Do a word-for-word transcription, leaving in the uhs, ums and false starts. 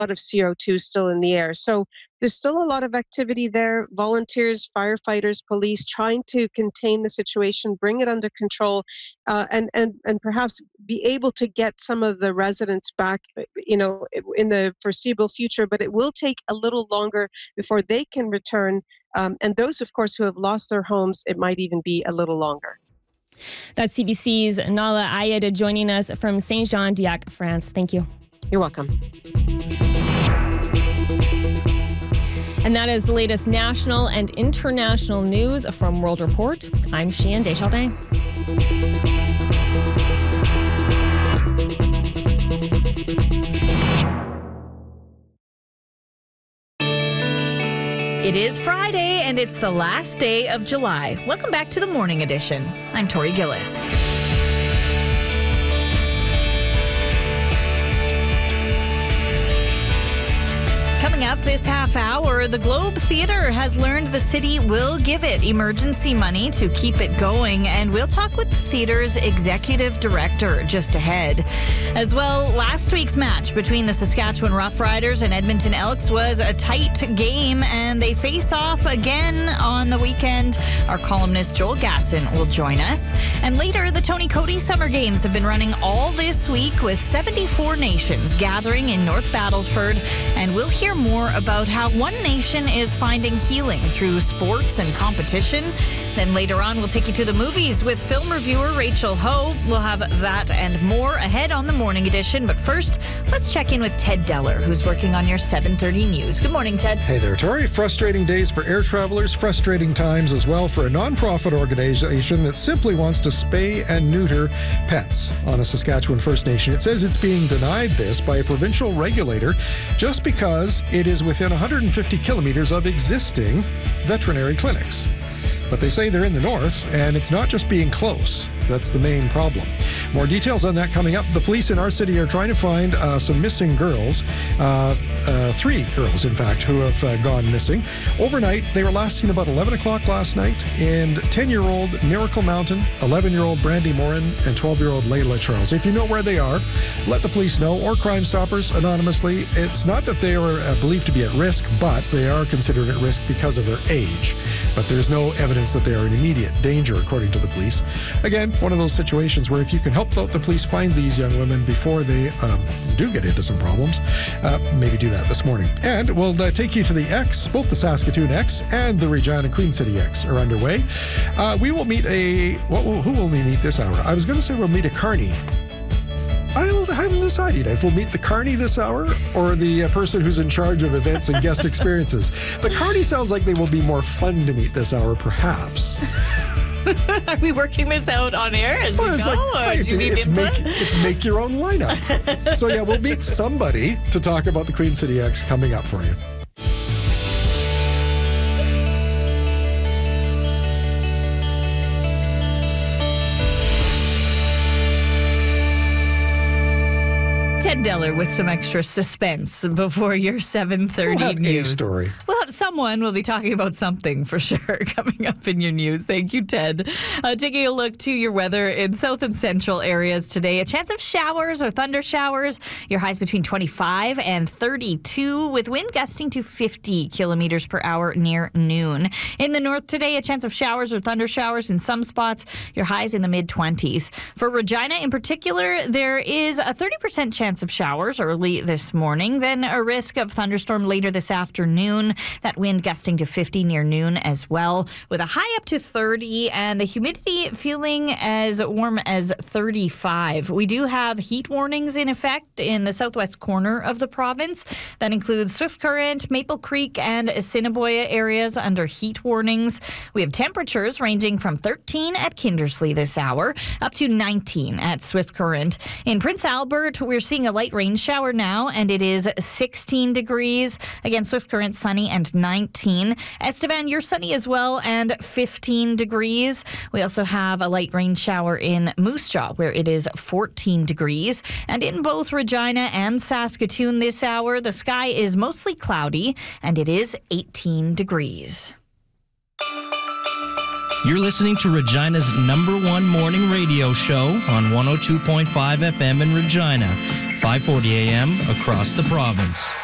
of C O two still in the air. So there's still a lot of activity there. Volunteers, firefighters, police trying to contain the situation, bring it under control, uh, and, and, and perhaps be able to get some of the residents back, you know, in the foreseeable future. But it will take a little longer before they can return. Um, and those, of course, who have lost their homes, it might even be a little longer. That's C B C's Nala Ayed joining us from Saint-Jean-d'Acre, France. Thank you. You're welcome. And that is the latest national and international news from World Report. I'm Cheyenne Deschardins. It is Friday, and it's the last day of July. Welcome back to the Morning Edition. I'm Tori Gillis. Coming up this half hour, the Globe Theatre has learned the city will give it emergency money to keep it going, and we'll talk with the theatre's executive director just ahead. As well, last week's match between the Saskatchewan Roughriders and Edmonton Elks was a tight game, and they face off again on the weekend. Our columnist Joel Gasson will join us. And later, the Tony Cody Summer Games have been running all this week with seventy-four nations gathering in North Battleford, and we'll hear more about how one nation is finding healing through sports and competition. Then later on, we'll take you to the movies with film reviewer Rachel Ho. We'll have that and more ahead on the Morning Edition. But first, let's check in with Ted Deller, who's working on your seven thirty news. Good morning, Ted. Hey there, Tori. Frustrating days for air travelers, frustrating times as well for a nonprofit organization that simply wants to spay and neuter pets on a Saskatchewan First Nation. It says it's being denied this by a provincial regulator just because it is within one hundred fifty kilometers of existing veterinary clinics. But they say they're in the north, and it's not just being close. That's the main problem. More details on that coming up. The police in our city are trying to find uh, some missing girls, uh, uh, three girls, in fact, who have uh, gone missing. Overnight, they were last seen about eleven o'clock last night, and ten-year-old Miracle Mountain, eleven-year-old Brandy Morin, and twelve-year-old Layla Charles. If you know where they are, let the police know, or Crime Stoppers anonymously. It's not that they are uh, believed to be at risk, but they are considered at risk because of their age. But there's no evidence that they are in immediate danger, according to the police. Again, one of those situations where if you can help the police find these young women before they um, do get into some problems, uh, maybe do that this morning. And we'll uh, take you to the X. Both the Saskatoon X and the Regina Queen City X are underway. Uh, we will meet a... What will, who will we meet this hour? I was going to say we'll meet a carny. I haven't decided if we'll meet the carny this hour or the uh, person who's in charge of events and guest experiences. The carny sounds like they will be more fun to meet this hour, perhaps. Are we working this out on air as well, we go? Like, or do you need it's, input? make, it's make your own lineup. So yeah, we'll meet somebody to talk about the Queen City X coming up for you. Ted Deller with some extra suspense before your seven thirty we'll have news. A story. Well, someone will be talking about something for sure coming up in your news. Thank you, Ted. Uh, taking a look to your weather in south and central areas today. A chance of showers or thunder showers. Your highs between twenty-five and thirty-two with wind gusting to fifty kilometers per hour near noon. In the north today, a chance of showers or thunder showers in some spots. Your highs in the mid-twenties. For Regina in particular, there is a thirty percent chance of showers early this morning, then a risk of thunderstorm later this afternoon. That wind gusting to fifty near noon as well, with a high up to thirty and the humidity feeling as warm as thirty-five. We do have heat warnings in effect in the southwest corner of the province. That includes Swift Current, Maple Creek, and Assiniboia areas under heat warnings. We have temperatures ranging from thirteen at Kindersley this hour up to nineteen at Swift Current. In Prince Albert, we're seeing a light rain shower now, and it is sixteen degrees. Again, Swift Current sunny and nineteen. Estevan, you're sunny as well, and fifteen degrees. We also have a light rain shower in Moose Jaw, where it is fourteen degrees. And in both Regina and Saskatoon this hour, the sky is mostly cloudy, and it is eighteen degrees. You're listening to Regina's number one morning radio show on one oh two point five F M in Regina, five forty A M across the province.